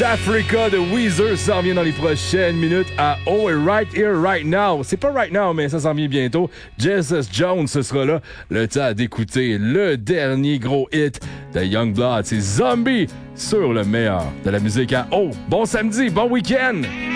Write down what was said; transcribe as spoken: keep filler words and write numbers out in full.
d'Africa de Weezer s'en vient dans les prochaines minutes à Oh Right Here Right Now. C'est pas right now, mais ça s'en vient bientôt. Jesus Jones, ce sera là. Le temps d'écouter le dernier gros hit de Youngblood. C'est Zombie sur le meilleur de la musique à Oh. Bon samedi, bon week-end!